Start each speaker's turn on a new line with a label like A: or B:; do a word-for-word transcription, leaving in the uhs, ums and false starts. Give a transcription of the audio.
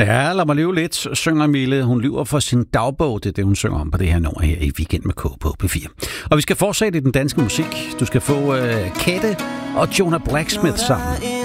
A: Ja, lad mig leve lidt, synger Mille. Hun lyver for sin dagbog. Det er det, hun synger om på det her nummer her i Weekend med K på P fire. Og vi skal fortsætte i den danske musik. Du skal få uh, Kette og Jonah Blacksmith sammen.